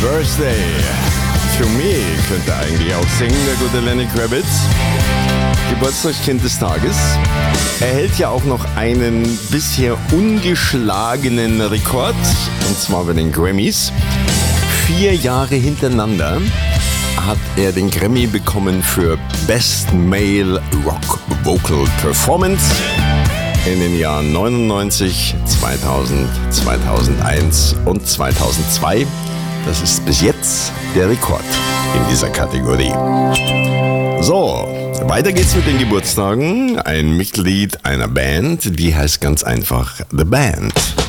Birthday to Me könnte eigentlich auch singen, der gute Lenny Kravitz. Geburtstagskind des Tages. Er hält ja auch noch einen bisher ungeschlagenen Rekord, und zwar bei den Grammys. 4 Jahre hintereinander hat er den Grammy bekommen für Best Male Rock Vocal Performance in den Jahren 99, 2000, 2001 und 2002. Das ist bis jetzt der Rekord in dieser Kategorie. So, weiter geht's mit den Geburtstagen. Ein Mitglied einer Band, die heißt ganz einfach The Band.